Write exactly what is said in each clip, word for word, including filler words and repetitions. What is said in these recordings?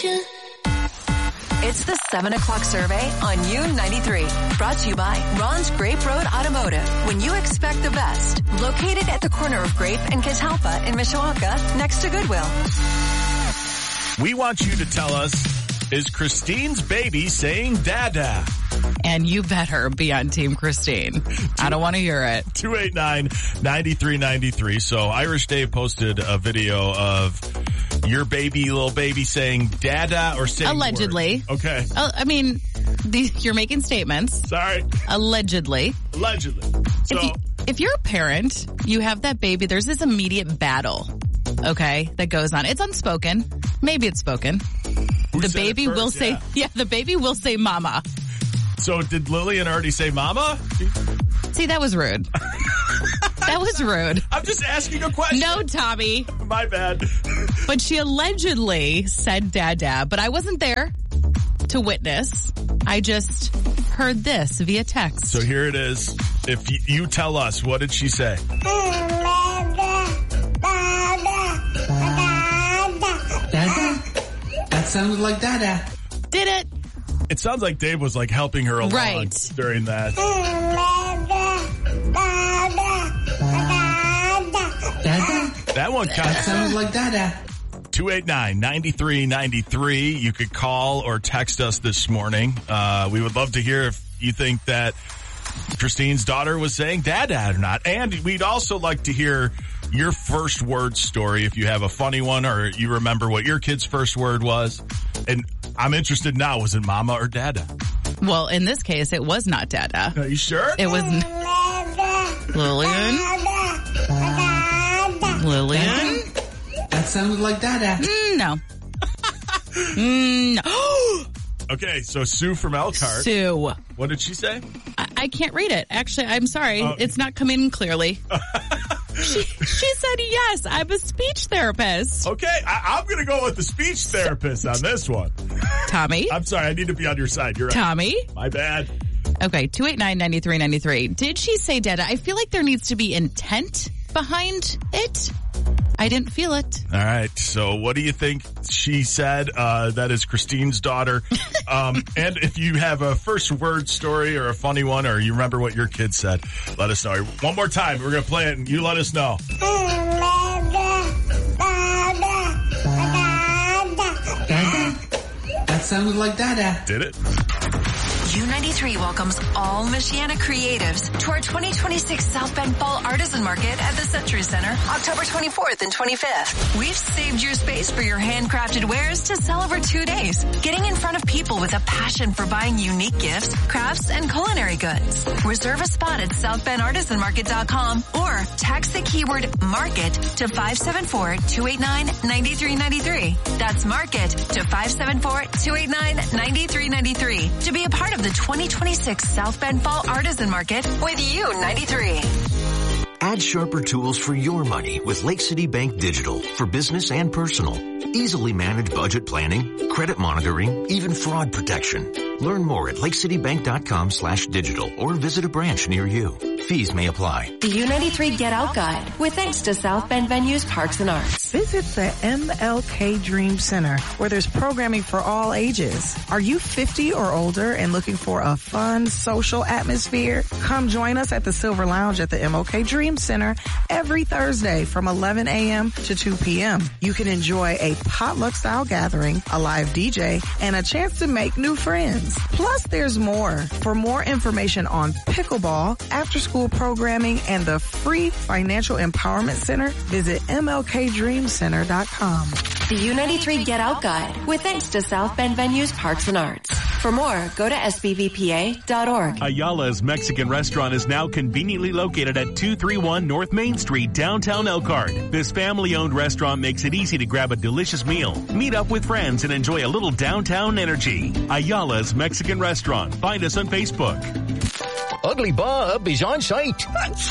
It's the seven o'clock survey on U ninety-three. Brought to you by Ron's Grape Road Automotive. When you expect the best. Located at the corner of Grape and Catalpa in Mishawaka, next to Goodwill. We want you to tell us, is Christine's baby saying dada? And you better be on Team Christine. I don't want to hear it. two eight nine, nine three nine three. So Irish Dave posted a video of your baby, little baby saying dada or saying allegedly. Words. Okay. Uh, I mean, these, you're making statements. Sorry. Allegedly. Allegedly. So if, you, if you're a parent, you have that baby, there's this immediate battle, okay, that goes on. It's unspoken. Maybe it's spoken. Who the said baby it first? will say, yeah. yeah, the baby will say mama. So did Lillian already say mama? See, that was rude. That was rude. I'm just asking a question. No, Tommy. My bad. But she allegedly said dada, but I wasn't there to witness. I just heard this via text. So here it is. If you, you tell us, what did she say? Dada? That sounded like dada. Did it? It sounds like Dave was like helping her along right. during that. Dada? That one kind That of sounded like dada. two eight nine, nine three nine three. You could call or text us this morning. Uh, we would love to hear if you think that Christine's daughter was saying dada or not. And we'd also like to hear your first word story if you have a funny one or you remember what your kid's first word was. And I'm interested now, was it mama or dada? Well, in this case, it was not dada. Are you sure? It was n- Lillian. Lillian? That sounded like dada. Mm, no. mm, no. Okay, so Sue from Elkhart. Sue. What did she say? I, I can't read it. Actually, I'm sorry. Oh. It's not coming in clearly. she, she said, yes, I'm a speech therapist. Okay, I, I'm going to go with the speech therapist on this one. Tommy? I'm sorry, I need to be on your side. You're right. Tommy? My bad. Okay, two eight nine, nine three nine three. Did she say dada? I feel like there needs to be intent behind it. I didn't feel it. All right. So what do you think she said? Uh, that is Christine's daughter. Um, and if you have a first word story or a funny one, or you remember what your kid said, let us know. One more time. We're going to play it and you let us know. Dada? That sounded like dada. Did it? U ninety-three welcomes all Michiana creatives to our twenty twenty-six South Bend Fall Artisan Market at the Century Center, October twenty-fourth and twenty-fifth. We've saved your space for your handcrafted wares to sell over two days, getting in front of people with a passion for buying unique gifts, crafts, and culinary goods. Reserve a spot at south bend artisan market dot com or text the keyword MARKET to five seven four, two eight nine, nine three nine three. That's MARKET to five seven four, two eight nine, nine three nine three to be a part of the twenty twenty-six South Bend Fall Artisan Market with U ninety-three. Add sharper tools for your money with Lake City Bank Digital for business and personal. Easily manage budget planning, credit monitoring, even fraud protection. Learn more at lakecitybank.com slash digital or visit a branch near you. Fees may apply. The U ninety-three Get Out Guide with thanks to South Bend Venues Parks and Arts. Visit the M L K Dream Center, where there's programming for all ages. Are you fifty or older and looking for a fun, social atmosphere? Come join us at the Silver Lounge at the M L K Dream Center every Thursday from eleven a.m. to two p.m. You can enjoy a potluck-style gathering, a live D J, and a chance to make new friends. Plus, there's more. For more information on pickleball, after-school programming, and the free Financial Empowerment Center, visit M L K dream center dot com. The U ninety-three Get Out Guide with thanks to South Bend Venues Parks and Arts. For more, go to S B V P A dot org. Ayala's Mexican Restaurant is now conveniently located at two thirty-one North Main Street, downtown Elkhart. This family-owned restaurant makes it easy to grab a delicious meal, meet up with friends, and enjoy a little downtown energy. Ayala's Mexican Restaurant. Find us on Facebook. Ugly Bob is on site.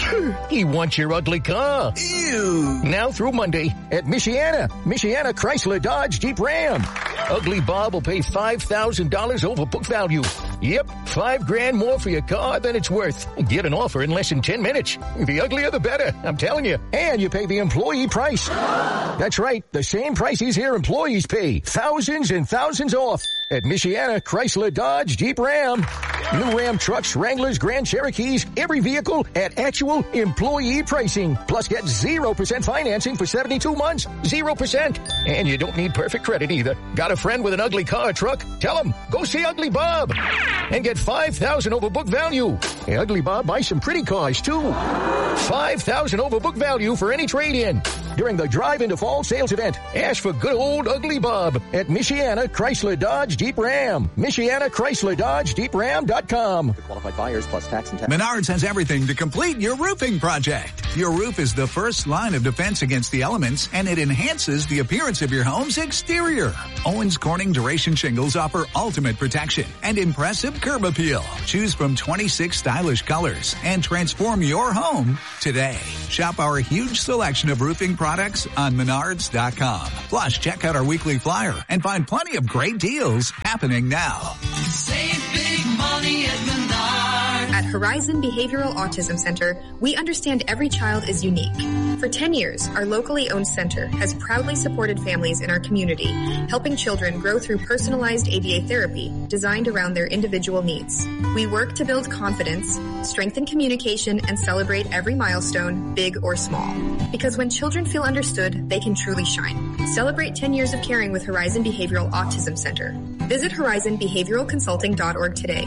He wants your ugly car. Ew. Now through Monday at Michiana. Michiana Chrysler Dodge Jeep Ram. Ugly Bob will pay five thousand dollars over book value. Yep, five grand more for your car than it's worth. Get an offer in less than ten minutes. The uglier the better, I'm telling you. And you pay the employee price. That's right, the same prices here employees pay. Thousands and thousands off at Michiana Chrysler Dodge Jeep Ram. New Ram trucks, Wranglers, Grand Cherokees, every vehicle at actual employee pricing. Plus get zero percent financing for seventy-two months. zero percent. And you don't need perfect credit either. Got a friend with an ugly car or truck? Tell him, go see Ugly Bob. And get five thousand dollars over book value. Hey, Ugly Bob buys some pretty cars too. five thousand dollars over book value for any trade-in. During the Drive into Fall sales event, ask for good old Ugly Bob at Michiana Chrysler Dodge Jeep Ram. Michiana Chrysler Dodge Jeep Ram dot com. Qualified buyers plus tax and tax. Menards has everything to complete your roofing project. Your roof is the first line of defense against the elements, and it enhances the appearance of your home's exterior. Owens Corning Duration Shingles offer ultimate protection and impressive curb appeal. Choose from twenty-six stylish colors and transform your home today. Shop our huge selection of roofing products on Menards dot com. Plus, check out our weekly flyer and find plenty of great deals happening now. Save big money at Menards. At Horizon Behavioral Autism Center, we understand every child is unique. For ten years, our locally owned center has proudly supported families in our community, helping children grow through personalized A B A therapy designed around their individual needs. We work to build confidence, strengthen communication, and celebrate every milestone, big or small. Because when children feel understood, they can truly shine. Celebrate ten years of caring with Horizon Behavioral Autism Center. Visit horizon behavioral consulting dot org today.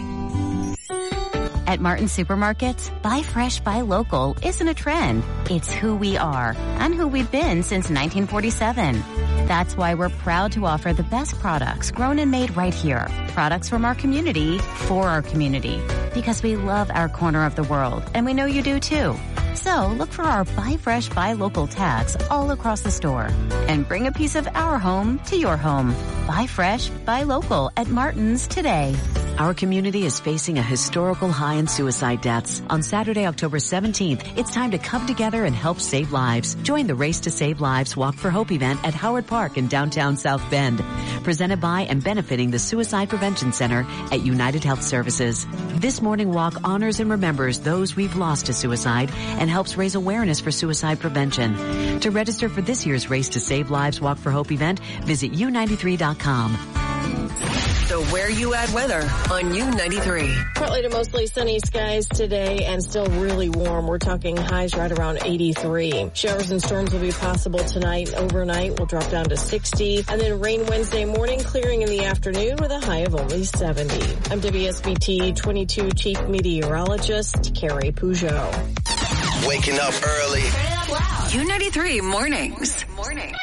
At Martin Supermarkets, buy fresh, buy local isn't a trend. It's who we are and who we've been since nineteen forty-seven. That's why we're proud to offer the best products grown and made right here. Products from our community for our community. Because we love our corner of the world, and we know you do too. So look for our Buy Fresh, Buy Local tags all across the store. And bring a piece of our home to your home. Buy fresh, buy local at Martin's today. Our community is facing a historical high in suicide deaths. On Saturday, October seventeenth, it's time to come together and help save lives. Join the Race to Save Lives Walk for Hope event at Howard Park in downtown South Bend. Presented by and benefiting the Suicide Prevention Center at United Health Services. This morning walk honors and remembers those we've lost to suicide and helps raise awareness for suicide prevention. To register for this year's Race to Save Lives Walk for Hope event, visit U ninety-three dot com. The Where You At weather on U ninety-three. Partly to mostly sunny skies today and still really warm. We're talking highs right around eighty-three. Showers and storms will be possible tonight. Overnight will drop down to sixty. And then rain Wednesday morning, clearing in the afternoon with a high of only seventy. I'm W S B T twenty-two Chief Meteorologist Carrie Peugeot. Waking up early. U ninety-three mornings. Morning.